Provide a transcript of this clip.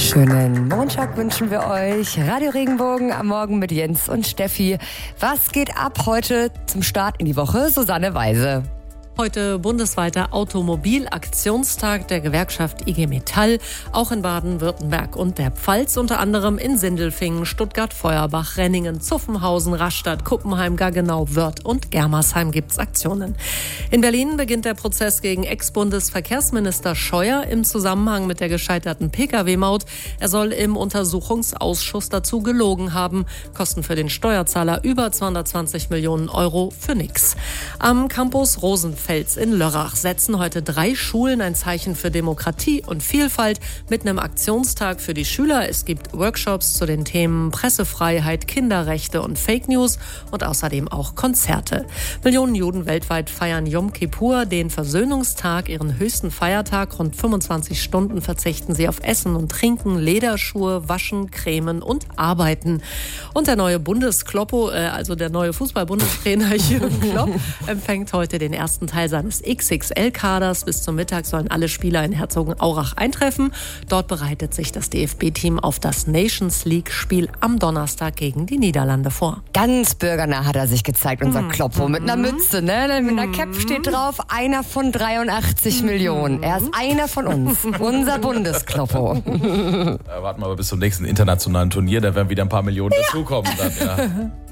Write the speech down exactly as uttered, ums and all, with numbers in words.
Schönen Montag wünschen wir euch. Radio Regenbogen am Morgen mit Jens und Steffi. Was geht ab heute zum Start in die Woche? Susanne Weise. Heute bundesweiter Automobilaktionstag der Gewerkschaft I G Metall, auch in Baden-Württemberg und der Pfalz, unter anderem in Sindelfingen, Stuttgart, Feuerbach, Renningen, Zuffenhausen, Rastatt, Kuppenheim, Gaggenau, Wörth und Germersheim gibt's Aktionen. In Berlin beginnt der Prozess gegen Ex-Bundesverkehrsminister Scheuer im Zusammenhang mit der gescheiterten Pkw-Maut. Er soll im Untersuchungsausschuss dazu gelogen haben. Kosten für den Steuerzahler über zweihundertzwanzig Millionen Euro für nix. Am Campus Rosenfeld in Lörrach setzen heute drei Schulen ein Zeichen für Demokratie und Vielfalt mit einem Aktionstag für die Schüler. Es gibt Workshops zu den Themen Pressefreiheit, Kinderrechte und Fake News und außerdem auch Konzerte. Millionen Juden weltweit feiern Yom Kippur, den Versöhnungstag, ihren höchsten Feiertag. Rund fünfundzwanzig Stunden verzichten sie auf Essen und Trinken, Lederschuhe, Waschen, Cremen und Arbeiten. Und der neue Bundeskloppo, äh, also der neue Fußball-Bundestrainer Jürgen Klopp, empfängt heute den ersten Teil seines X X L-Kaders. Bis zum Mittag sollen alle Spieler in Herzogenaurach eintreffen. Dort bereitet sich das D F B-Team auf das Nations League-Spiel am Donnerstag gegen die Niederlande vor. Ganz bürgernah hat er sich gezeigt, unser mm. Kloppo, mit einer Mütze, ne? Mit einer Cap steht drauf, einer von dreiundachtzig mm. Millionen. Er ist einer von uns, unser Bundeskloppo. Warten wir aber bis zum nächsten internationalen Turnier, da werden wieder ein paar Millionen ja. dazukommen. Dann, ja.